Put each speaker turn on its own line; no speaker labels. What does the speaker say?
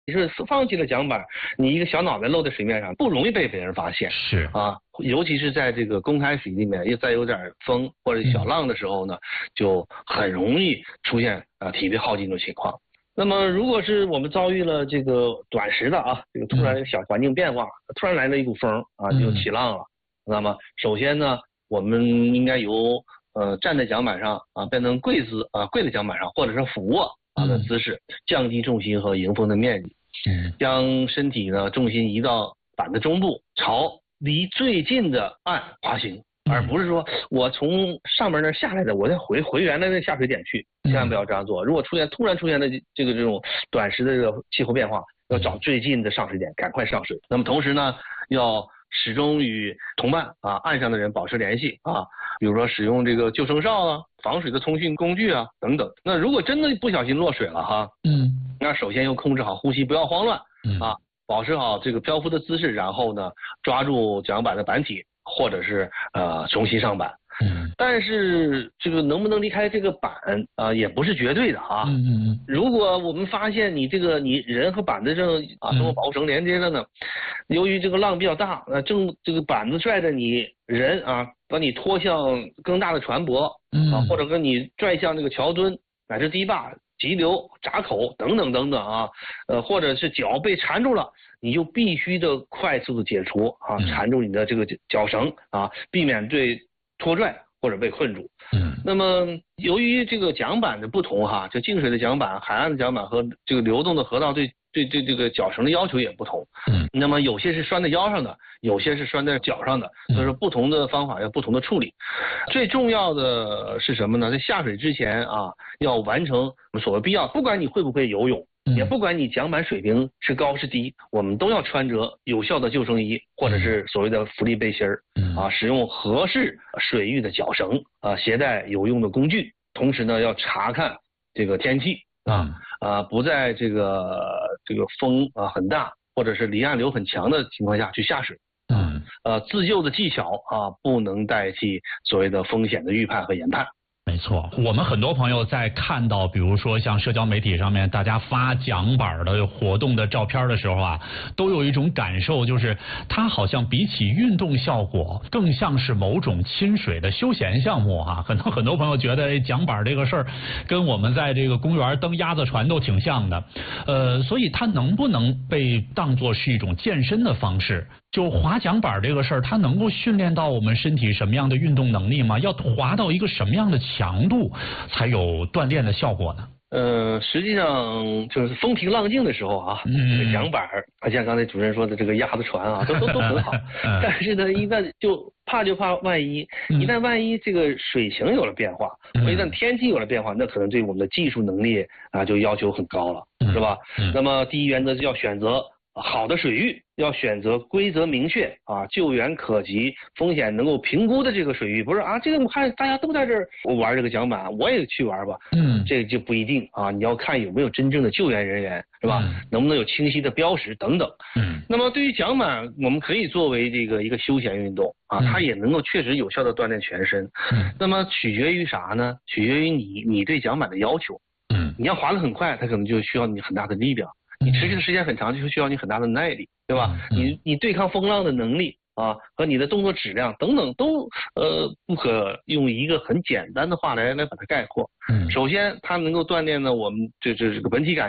你是放弃了桨板，你一个小脑袋露在水面上，不容易被别人发现。
是
啊，尤其是在这个公开水里面，又再有点风或者小浪的时候呢，就很容易出现体力耗尽的情况。那么，如果是我们遭遇了这个短时的这个突然小环境变化，突然来了一股风就起浪了。那么，首先呢，我们应该由站在桨板上变成跪姿跪在桨板上，或者是俯卧的姿势，降低重心和迎风的面积，将身体呢重心移到板的中部，朝离最近的岸滑行。而不是说我从上面那下来的，我再回原来的下水点去，千万不要这样做。如果突然出现的这种短时的这个气候变化，要找最近的上水点，赶快上水。那么同时呢，要始终与同伴岸上的人保持联系比如说使用这个救生哨防水的通讯工具等等。那如果真的不小心落水了那首先要控制好呼吸，不要慌乱保持好这个漂浮的姿势，然后呢抓住桨板的板体。或者是重新上板，但是这个能不能离开这个板也不是绝对的如果我们发现你人和板子正通过保护绳连接着呢，由于这个浪比较大，这个板子拽着你人把你拖向更大的船舶或者跟你拽向这个桥墩乃至堤坝、急流、闸口等等等等或者是脚被缠住了，你就必须的快速的解除缠住你的这个脚绳避免对拖拽或者被困住。那么由于这个桨板的不同就静水的桨板、海岸的桨板和这个流动的河道对这个脚绳的要求也不同。那么有些是拴在腰上的，有些是拴在脚上的，所以说不同的方法要不同的处理。最重要的是什么呢？在下水之前要完成所谓必要，不管你会不会游泳，也不管你桨板水平是高是低，我们都要穿着有效的救生衣或者是所谓的浮力背心使用合适水域的脚绳携带有用的工具，同时呢要查看这个天气不在这个风很大或者是离岸流很强的情况下去下水。自救的技巧不能代替所谓的风险的预判和研判。
没错，我们很多朋友在看到比如说像社交媒体上面大家发桨板的活动的照片的时候都有一种感受，就是它好像比起运动效果更像是某种亲水的休闲项目很多朋友觉得桨板这个事儿跟我们在这个公园蹬鸭子船都挺像的。所以它能不能被当作是一种健身的方式？就滑桨板这个事儿，它能够训练到我们身体什么样的运动能力吗？要滑到一个什么样的强度才有锻炼的效果呢？
实际上就是风平浪静的时候这个桨板像刚才主持人说的这个鸭子船都很好。但是呢，一旦就怕万一这个水情有了变化，一旦天气有了变化，那可能对我们的技术能力就要求很高了，是吧？那么第一原则就要选择好的水域，要选择规则明确救援可及、风险能够评估的这个水域，不是这个我看大家都在这儿玩这个桨板，我也去玩吧。这个就不一定你要看有没有真正的救援人员，是吧？能不能有清晰的标识等等。那么对于桨板，我们可以作为这个一个休闲运动它也能够确实有效的锻炼全身。那么取决于啥呢？取决于你对桨板的要求。你要滑得很快，它可能就需要你很大的力量。你持续的时间很长，就需要你很大的耐力，对吧？你对抗风浪的能力和你的动作质量等等都不可用一个很简单的话来把它概括。首先它能够锻炼呢我们这个本体感